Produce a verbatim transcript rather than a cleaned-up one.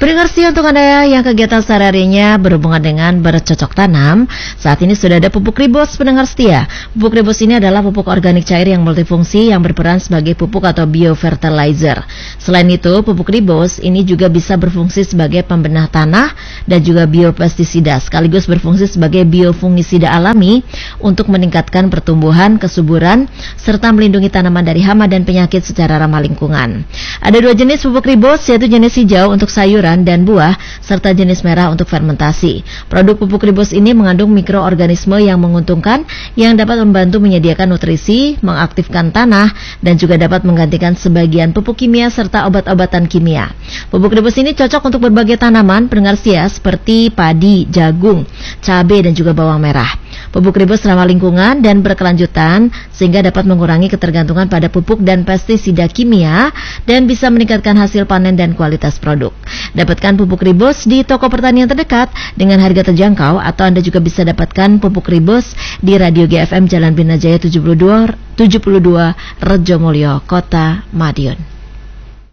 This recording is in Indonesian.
Pendengar setia, untuk Anda yang kegiatan sehari-harinya berhubungan dengan bercocok tanam, saat ini sudah ada pupuk Ribos. Pendengar setia, pupuk Ribos ini adalah pupuk organik cair yang multifungsi yang berperan sebagai pupuk atau biofertilizer. Selain itu, pupuk Ribos ini juga bisa berfungsi sebagai pembenah tanah dan juga biopestisida, sekaligus berfungsi sebagai biofungisida alami untuk meningkatkan pertumbuhan, kesuburan, serta melindungi tanaman dari hama dan penyakit secara ramah lingkungan. Ada dua jenis pupuk Ribos, yaitu jenis hijau untuk sayuran dan buah, serta jenis merah untuk fermentasi. Produk pupuk Ribos ini mengandung mikroorganisme yang menguntungkan yang dapat membantu menyediakan nutrisi, mengaktifkan tanah, dan juga dapat menggantikan sebagian pupuk kimia serta obat-obatan kimia. Pupuk Ribos ini cocok untuk berbagai tanaman, pendengar setia, seperti padi, jagung, cabai, dan juga bawang merah. Pupuk Ribos ramah lingkungan dan berkelanjutan sehingga dapat mengurangi ketergantungan pada pupuk dan pestisida kimia dan bisa meningkatkan hasil panen dan kualitas produk. Dapatkan pupuk Ribos di toko pertanian terdekat dengan harga terjangkau, atau Anda juga bisa dapatkan pupuk Ribos di Radio G F M Jalan Binajaya tujuh puluh dua Rejomulyo, Kota Madiun.